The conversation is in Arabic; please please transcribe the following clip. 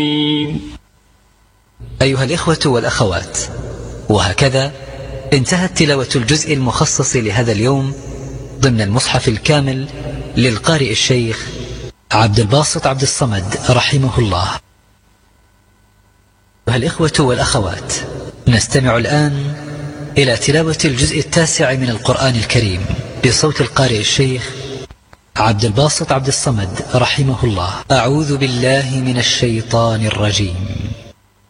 أيها الإخوة والأخوات، وهكذا انتهت تلاوة الجزء المخصص لهذا اليوم ضمن المصحف الكامل للقارئ الشيخ عبد الباسط عبد الصمد رحمه الله. أيها الإخوة والأخوات، نستمع الآن إلى تلاوة الجزء التاسع من القرآن الكريم بصوت القارئ الشيخ عبد الباسط عبد الصمد رحمه الله. أعوذ بالله من الشيطان الرجيم.